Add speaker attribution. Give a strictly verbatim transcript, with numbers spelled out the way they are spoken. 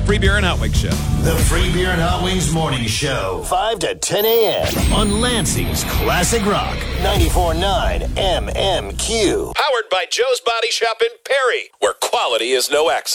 Speaker 1: Free Beer and Hot Wings Show.
Speaker 2: The Free Beer and Hot Wings Morning Show. five to ten a.m. on Lansing's Classic Rock. ninety-four point nine M M Q.
Speaker 3: Powered by Joe's Body Shop in Perry, where quality is no accident.